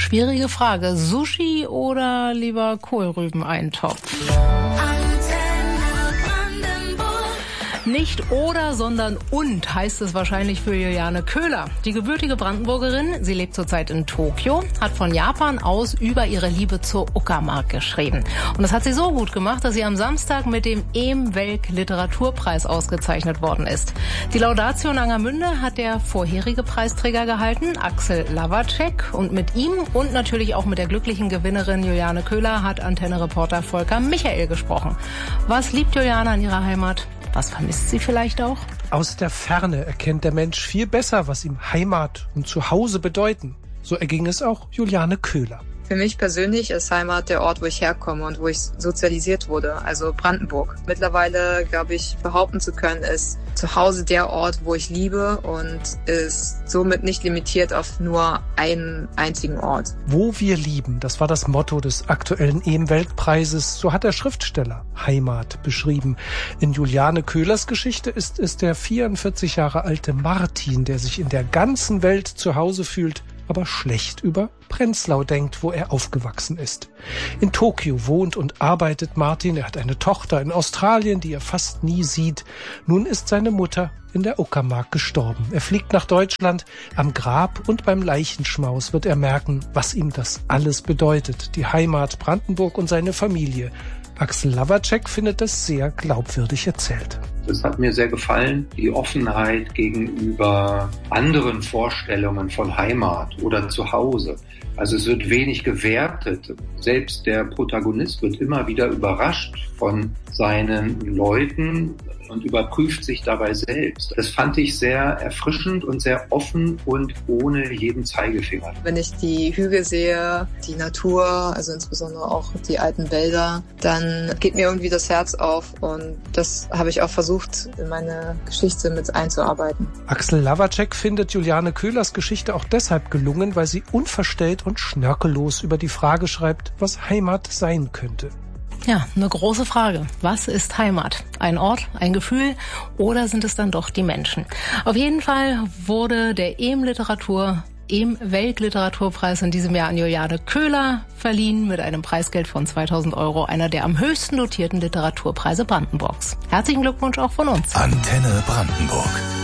Schwierige Frage. Sushi oder lieber Kohlrübeneintopf? Nicht oder, sondern und heißt es wahrscheinlich für Juliane Köhler. Die gebürtige Brandenburgerin, sie lebt zurzeit in Tokio, hat von Japan aus über ihre Liebe zur Uckermark geschrieben. Und das hat sie so gut gemacht, dass sie am Samstag mit dem EM-Welk Literaturpreis ausgezeichnet worden ist. Die Laudatio in Angermünde hat der vorherige Preisträger gehalten, Axel Lavacek. Und mit ihm und natürlich auch mit der glücklichen Gewinnerin Juliane Köhler hat Antenne-Reporter Volker Michael gesprochen. Was liebt Juliane an ihrer Heimat? Was vermisst sie vielleicht auch? Aus der Ferne erkennt der Mensch viel besser, was ihm Heimat und Zuhause bedeuten. So erging es auch Juliane Köhler. Für mich persönlich ist Heimat der Ort, wo ich herkomme und wo ich sozialisiert wurde, also Brandenburg. Mittlerweile, glaube ich, behaupten zu können, ist zu Hause der Ort, wo ich liebe und ist somit nicht limitiert auf nur einen einzigen Ort. Wo wir lieben, das war das Motto des aktuellen EM-Weltpreises. So hat der Schriftsteller Heimat beschrieben. In Juliane Köhlers Geschichte ist es der 44 Jahre alte Martin, der sich in der ganzen Welt zu Hause fühlt, aber schlecht über Prenzlau denkt, wo er aufgewachsen ist. In Tokio wohnt und arbeitet Martin. Er hat eine Tochter in Australien, die er fast nie sieht. Nun ist seine Mutter in der Uckermark gestorben. Er fliegt nach Deutschland. Am Grab und beim Leichenschmaus wird er merken, was ihm das alles bedeutet. Die Heimat Brandenburg und seine Familie. Axel Lavacek findet das sehr glaubwürdig erzählt. Das hat mir sehr gefallen, die Offenheit gegenüber anderen Vorstellungen von Heimat oder Zuhause. Also es wird wenig gewertet. Selbst der Protagonist wird immer wieder überrascht von seinen Leuten und überprüft sich dabei selbst. Das fand ich sehr erfrischend und sehr offen und ohne jeden Zeigefinger. Wenn ich die Hügel sehe, die Natur, also insbesondere auch die alten Wälder, dann geht mir irgendwie das Herz auf und das habe ich auch versucht, in meine Geschichte mit einzuarbeiten. Axel Lavacek findet Juliane Köhlers Geschichte auch deshalb gelungen, weil sie unverstellt und schnörkellos über die Frage schreibt, was Heimat sein könnte. Ja, eine große Frage. Was ist Heimat? Ein Ort, ein Gefühl oder sind es dann doch die Menschen? Auf jeden Fall wurde der EM-Weltliteraturpreis in diesem Jahr an Juliane Köhler verliehen mit einem Preisgeld von 2.000 €, einer der am höchsten dotierten Literaturpreise Brandenburgs. Herzlichen Glückwunsch auch von uns. Antenne Brandenburg.